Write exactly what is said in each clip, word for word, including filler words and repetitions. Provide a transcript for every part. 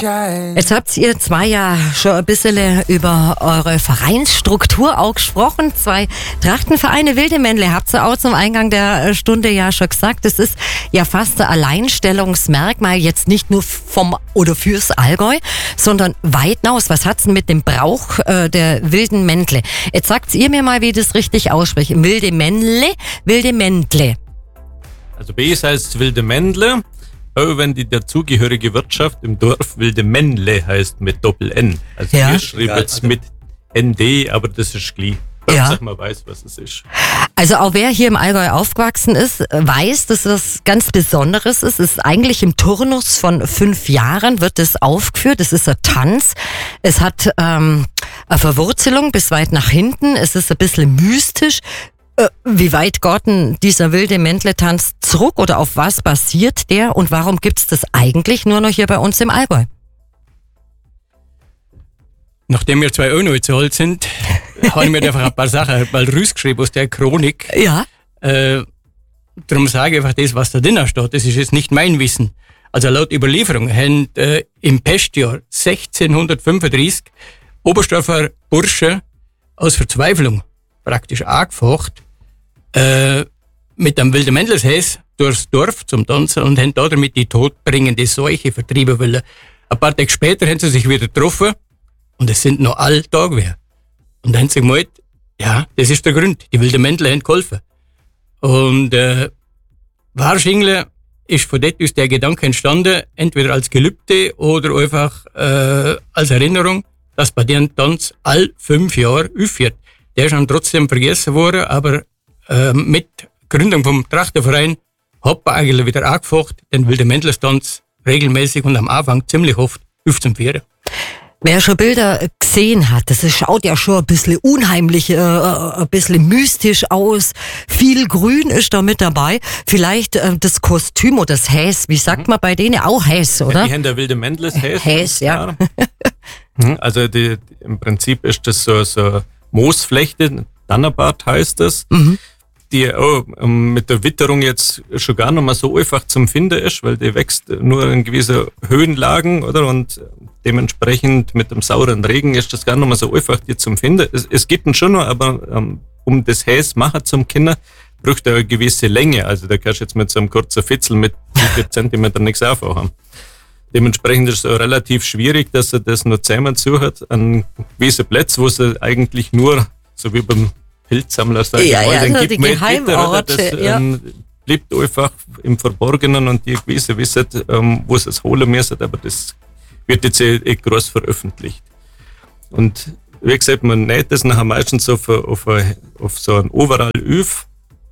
Jetzt habt ihr zwei ja schon ein bisschen über eure Vereinsstruktur auch gesprochen. Zwei Trachtenvereine, Wilde Männle, habt ihr auch zum Eingang der Stunde ja schon gesagt. Das ist ja fast ein Alleinstellungsmerkmal, jetzt nicht nur vom oder fürs Allgäu, sondern weit hinaus. Was hat's denn mit dem Brauch äh, der Wilden Männle? Jetzt sagt ihr mir mal, wie das richtig ausspricht. Wilde Männle, Wilde Mändle. Also bei uns heißt es Wilde Mändle. Auch wenn die dazugehörige Wirtschaft im Dorf Wilde Männle heißt mit Doppel-N. Also Ja. wir schreiben jetzt mit N D, aber das ist gleich. Ja. Sag mal, weiß, was es ist. Also auch wer hier im Allgäu aufgewachsen ist, weiß, dass das ganz Besonderes ist. Es ist eigentlich im Turnus von fünf Jahren wird es aufgeführt. Es ist ein Tanz. Es hat ähm, eine Verwurzelung bis weit nach hinten. Es ist ein bisschen mystisch. Äh, wie weit geht denn dieser wilde Mändle-Tanz zurück oder auf was basiert der und warum gibt's das eigentlich nur noch hier bei uns im Allgäu? Nachdem wir zwei auch noch zu alt sind, habe ich mir einfach ein paar Sachen mal rausgeschrieben aus der Chronik. Ja. Äh, darum sage ich einfach das, was da drinnen steht. Das ist jetzt nicht mein Wissen. Also laut Überlieferung haben äh, im Pestjahr sechzehnhundertfünfunddreißig Oberstdorfer Bursche aus Verzweiflung praktisch angefocht äh, mit einem wilden Mändleshäs durchs Dorf zum Tanzen und haben da damit die todbringende Seuche vertrieben wollen. Ein paar Tage später haben sie sich wieder getroffen und es sind noch alle da gewesen. Und dann haben sie gemeint, ja, das ist der Grund. Die wilden Mändle haben geholfen. Und äh, wahrscheinlich ist von dort aus der Gedanke entstanden, entweder als Gelübde oder einfach äh, als Erinnerung, dass bei denen Tanz all fünf Jahre aufhört. Der ist dann trotzdem vergessen worden, aber äh, mit Gründung vom Trachtenverein hat man eigentlich wieder angefocht, den wilden Mändlestanz regelmäßig und am Anfang ziemlich oft aufzuführen. Wer schon Bilder gesehen hat, das schaut ja schon ein bisschen unheimlich, äh, ein bisschen mystisch aus. Viel Grün ist da mit dabei. Vielleicht äh, das Kostüm oder das Häs, wie sagt man bei denen? Auch Häs, oder? Ja, die haben der Wilde Mändles Häs. Häs, ja. Also die, im Prinzip ist das so, so Moosflechte, Dannerbart heißt das, Mhm. die auch ähm, mit der Witterung jetzt schon gar nicht mehr so einfach zum Finden ist, weil die wächst nur in gewissen Höhenlagen, oder? Und dementsprechend mit dem sauren Regen ist das gar nicht mehr so einfach, die zum Finden. Es, es gibt ihn schon noch, aber ähm, um das Häs machen zum Kinder, braucht er eine gewisse Länge. Also da kannst du jetzt mit so einem kurzen Fitzel mit vier Zentimeter nichts aufhaben. Dementsprechend ist es auch relativ schwierig, dass er das noch zusammensucht an gewissen Plätzen, wo es eigentlich nur, so wie beim Pilzsammler, sag ich Ja, mal, ja, den also gibt die man nicht weiter, oder? Geheimorte, Das ja. ähm, bleibt einfach im Verborgenen und die gewisse wissen, ähm, wo sie es holen müssen, aber das wird jetzt eh, eh groß veröffentlicht. Und wie gesagt, man näht das nachher meistens auf, auf, auf so einen Overall auf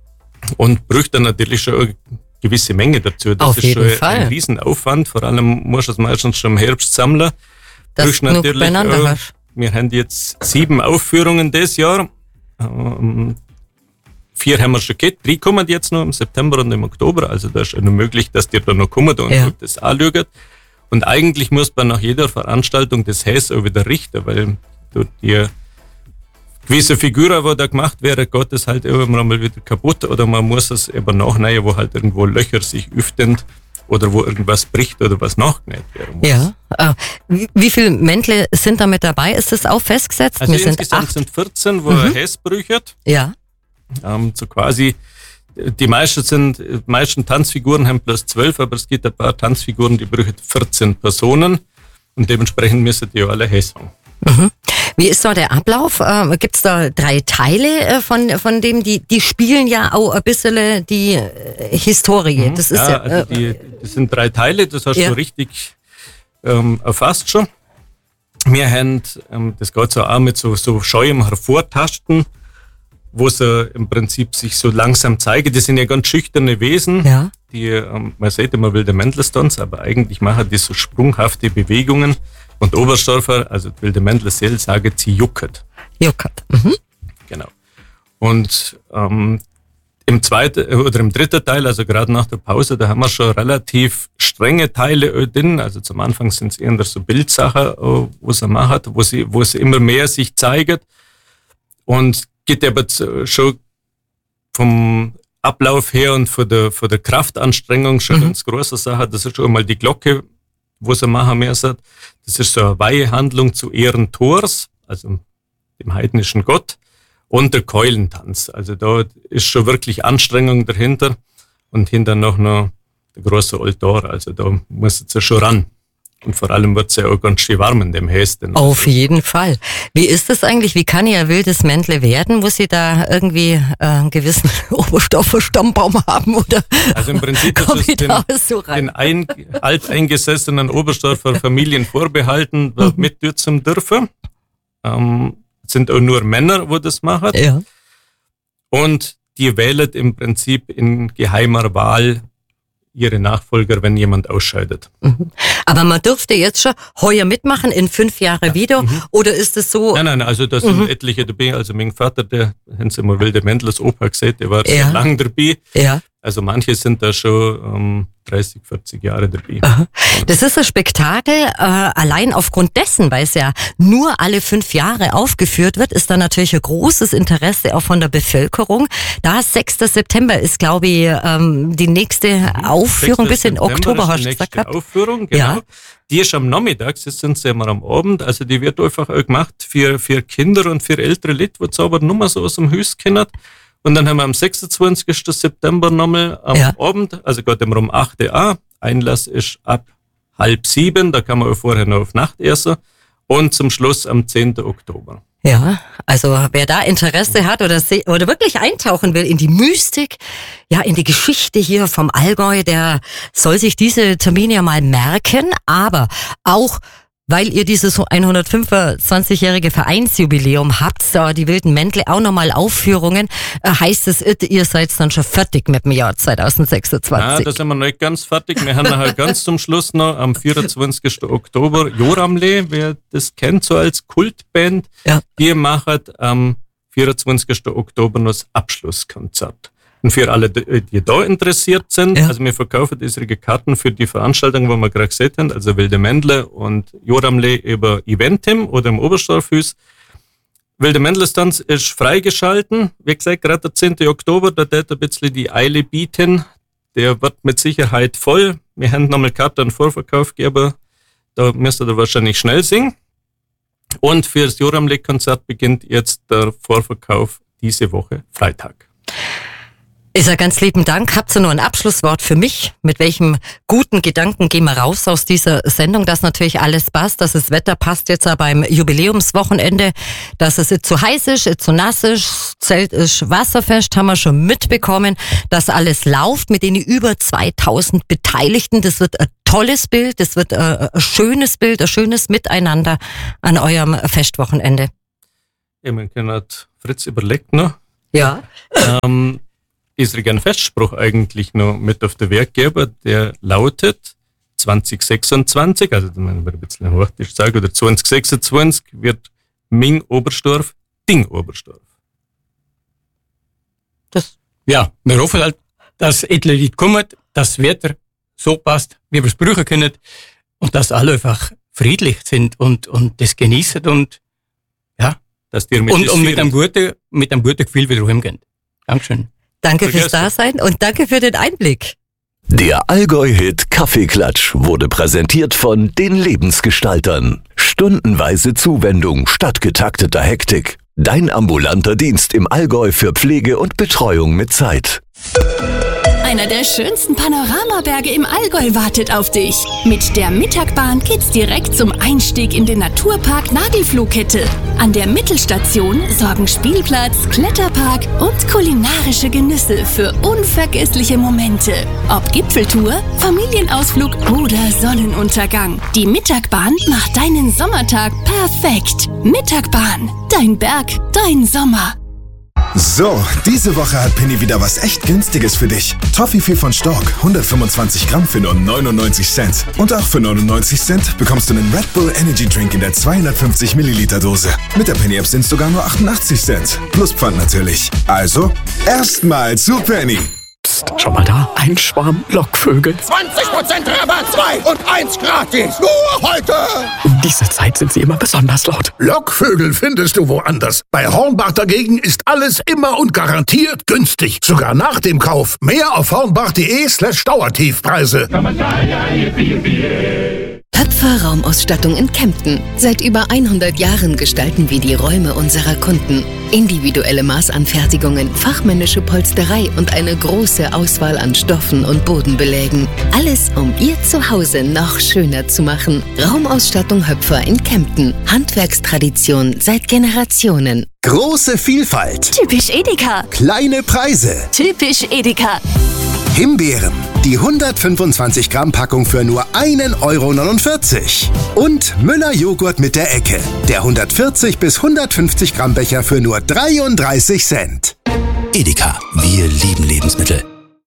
und braucht dann natürlich schon eine gewisse Menge dazu. Das Auf ist jeden schon Fall. ein Riesenaufwand, vor allem musst du es meistens schon im Herbst sammeln. Das Brauchst genug beieinander auch, hast. wir haben jetzt sieben Aufführungen dieses Jahr. Ähm, vier haben wir schon gehabt, drei kommen jetzt noch im September und im Oktober, also da ist noch möglich, dass die da noch kommen und Ja. das anschauen. Und eigentlich muss man nach jeder Veranstaltung das Häs auch wieder richten, weil durch die gewisse Figuren, die da gemacht wäre, geht es halt irgendwann mal wieder kaputt oder man muss es eben nachnähen, wo halt irgendwo Löcher sich öffnen oder wo irgendwas bricht oder was nachgenäht werden muss. Ja. Äh, wie, wie viele Mändle sind da mit dabei? Ist das auch festgesetzt? Also Wir sind insgesamt acht. sind vierzehn, wo Mhm. ein Häs brüchert. Ja. Ähm, so quasi, die meisten sind, die meisten Tanzfiguren haben bloß zwölf, aber es gibt ein paar Tanzfiguren, die brüchen vierzehn Personen und dementsprechend müssen die alle Häs haben. Mhm. Wie ist da der Ablauf? Ähm, Gibt es da drei Teile äh, von, von dem, die, die spielen ja auch ein bisschen die äh, Historie. Das ist ja, ja, also äh, die, das sind drei Teile, das hast Ja. du richtig ähm, erfasst schon. Wir haben, ähm, das geht so auch mit so, so scheuem Hervortasten, wo sie im Prinzip sich so langsam zeigen. Das sind ja ganz schüchterne Wesen. ja. Die, ähm, man sagt immer wilde Mändlestanz, aber eigentlich machen die so sprunghafte Bewegungen. Und Oberstdorfer, also die wilde Mändleseel, sagen, sie juckert. Juckert. Mhm. Genau. Und ähm, im zweiten oder im dritten Teil, also gerade nach der Pause, da haben wir schon relativ strenge Teile drin. Also zum Anfang sind es eher so Bildsachen, wo sie macht, wo sie, wo sie immer mehr sich zeigt. Und geht aber schon vom Ablauf her und von der, von der Kraftanstrengung schon Mhm. ganz große Sache. Das ist schon mal die Glocke wo sie machen müssen. Das ist so eine Weihehandlung zu Ehren Thors, also dem heidnischen Gott, und der Keulentanz. Also da ist schon wirklich Anstrengung dahinter und hinter noch noch der große Altar. Also da muss es ja schon ran. Und vor allem wird es ja auch ganz schön warm in dem Häschen. Auf jeden Fall. Wie ist das eigentlich? Wie kann ich ein wildes Männle werden? Muss ich da irgendwie äh, einen gewissen Oberstoffer-Stammbaum haben? Oder also im Prinzip ist es den, so den ein, alteingesessenen Oberstdorfer Familien vorbehalten, mhm. mit zum dürfen. Ähm, sind auch nur Männer, wo das machen. Ja. Und die wählen im Prinzip in geheimer Wahl ihre Nachfolger, wenn jemand ausscheidet. Mhm. Aber man dürfte jetzt schon heuer mitmachen, in fünf Jahre ja. wieder, mhm. oder ist es so? Nein, nein, also da sind mhm. etliche dabei. Also mein Vater, der, haben Sie mal wilde Mändlers Opa gesehen, der war ja. schon lange dabei. Ja. Also manche sind da schon ähm, dreißig, vierzig Jahre dabei. Aha. Das ist ein Spektakel, äh, allein aufgrund dessen, weil es ja nur alle fünf Jahre aufgeführt wird, ist da natürlich ein großes Interesse auch von der Bevölkerung. Da sechster September ist, glaube ich, ähm, die nächste Aufführung, bis in Oktober hast du gesagt. Die nächste Aufführung, genau. Ja. Die ist am Nachmittag, das sind sie immer am Abend, also die wird einfach auch gemacht für, für Kinder und für ältere Leute, die zaubern nur mal so aus dem Haus kennen. Und dann haben wir am sechsundzwanzigsten September nochmal am ja. Abend, also geht immer um acht Uhr. Einlass ist ab halb sieben, da kann man auch vorher noch auf Nacht essen. Und zum Schluss am zehnten Oktober. Ja, also wer da Interesse hat oder, se- oder wirklich eintauchen will in die Mystik, ja, in die Geschichte hier vom Allgäu, der soll sich diese Termine ja mal merken, aber auch weil ihr dieses hundertfünfundzwanzigjährige Vereinsjubiläum habt, so die wilden Mändle auch nochmal Aufführungen, heißt es, ihr seid dann schon fertig mit dem Jahr zweitausendsechsundzwanzig? Ja, da sind wir nicht ganz fertig. Wir haben nachher ganz zum Schluss noch am vierundzwanzigsten Oktober Joramle, wer das kennt, so als Kultband, ja. die machen am vierundzwanzigsten Oktober noch das Abschlusskonzert. Und für alle, die da interessiert sind, ja. also wir verkaufen diese Karten für die Veranstaltung, wo wir gerade gesehen haben, also Wilde Mändle und Joramle über Eventim oder im Oberstdorfhus. Wilde Mändlestanz ist freigeschalten. Wie gesagt, gerade der zehnten Oktober, da wird ein bisschen die Eile bieten. Der wird mit Sicherheit voll. Wir haben nochmal Karten an Vorverkauf gegeben. Da müsst ihr wahrscheinlich schnell singen. Und für das Joramle-Konzert beginnt jetzt der Vorverkauf diese Woche Freitag. Ich sage ganz lieben Dank. Habt ihr nur ein Abschlusswort für mich? Mit welchem guten Gedanken gehen wir raus aus dieser Sendung, dass natürlich alles passt, dass das Wetter passt jetzt auch beim Jubiläumswochenende, dass es nicht zu heiß ist, nicht zu nass ist, Zelt ist wasserfest, haben wir schon mitbekommen, dass alles läuft mit den über zweitausend Beteiligten. Das wird ein tolles Bild, das wird ein schönes Bild, ein schönes Miteinander an eurem Festwochenende. Ja, man kann Fritz überlegt noch. Ja. Ähm, ist ein Festspruch eigentlich noch mit auf der Werkgeber, der lautet zwanzig sechsundzwanzig, also wenn wir ein bisschen hochtisch sagen, oder zwanzig sechsundzwanzig wird Ming Oberstdorf Ding Oberstdorf. Das, ja, wir hoffen halt, dass etliche Leute kommen, dass das Wetter so passt, wie wir es brauchen können und dass alle einfach friedlich sind und, und das genießen und ja, dass die mit und, und mit einem guten, mit einem guten Gefühl wieder heimgehen. Dankeschön. Danke fürs Dasein und danke für den Einblick. Der Allgäu-Hit Kaffeeklatsch wurde präsentiert von den Lebensgestaltern. Stundenweise Zuwendung statt getakteter Hektik. Dein ambulanter Dienst im Allgäu für Pflege und Betreuung mit Zeit. Einer der schönsten Panoramaberge im Allgäu wartet auf dich. Mit der Mittagbahn geht's direkt zum Einstieg in den Naturpark Nagelfluhkette. An der Mittelstation sorgen Spielplatz, Kletterpark und kulinarische Genüsse für unvergessliche Momente. Ob Gipfeltour, Familienausflug oder Sonnenuntergang. Die Mittagbahn macht deinen Sommertag perfekt. Mittagbahn, dein Berg, dein Sommer. So, diese Woche hat Penny wieder was echt Günstiges für dich. Toffifee von Stork, hundertfünfundzwanzig Gramm für nur neunundneunzig Cent. Und auch für neunundneunzig Cent bekommst du einen Red Bull Energy Drink in der zweihundertfünfzig Milliliter Dose. Mit der Penny App sind es sogar nur achtundachtzig Cent. Plus Pfand natürlich. Also, erstmal zu Penny. Psst, schau mal da, ein Schwarm Lockvögel. zwanzig Prozent Rabatt, zwei und eins gratis. Nur heute. Um diese Zeit sind sie immer besonders laut. Lockvögel findest du woanders. Bei Hornbach dagegen ist alles immer und garantiert günstig. Sogar nach dem Kauf. Mehr auf hornbach.de slash Dauertiefpreise. Höpfer Raumausstattung in Kempten. Seit über hundert Jahren gestalten wir die Räume unserer Kunden. Individuelle Maßanfertigungen, fachmännische Polsterei und eine große Auswahl an Stoffen und Bodenbelägen. Alles, um Ihr Zuhause noch schöner zu machen. Raumausstattung Höpfer in Kempten. Handwerkstradition seit Generationen. Große Vielfalt. Typisch Edeka. Kleine Preise. Typisch Edeka. Himbeeren. Die hundertfünfundzwanzig Gramm Packung für nur ein Euro neunundvierzig. Und Müller Joghurt mit der Ecke. Der hundertvierzig bis hundertfünfzig Gramm Becher für nur dreiunddreißig Cent. Edeka. Wir lieben Lebensmittel.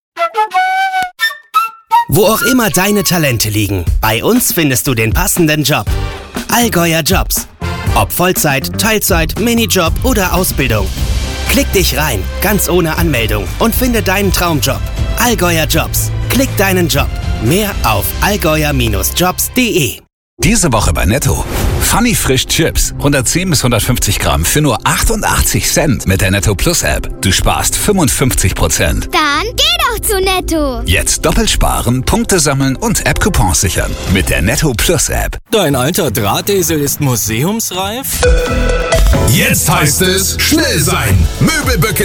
Wo auch immer deine Talente liegen, bei uns findest du den passenden Job. Allgäuer Jobs. Ob Vollzeit, Teilzeit, Minijob oder Ausbildung. Klick dich rein, ganz ohne Anmeldung und finde deinen Traumjob. Allgäuer Jobs. Klick deinen Job. Mehr auf allgäuer Bindestrich jobs punkt de. Diese Woche bei Netto. Funny Frisch Chips. hundertzehn bis hundertfünfzig Gramm für nur achtundachtzig Cent mit der Netto Plus App. Du sparst fünfundfünfzig Prozent. Dann geh doch zu Netto. Jetzt doppelt sparen, Punkte sammeln und App-Coupons sichern. Mit der Netto Plus App. Dein alter Drahtesel ist museumsreif? Jetzt heißt es schnell sein. Möbelböcke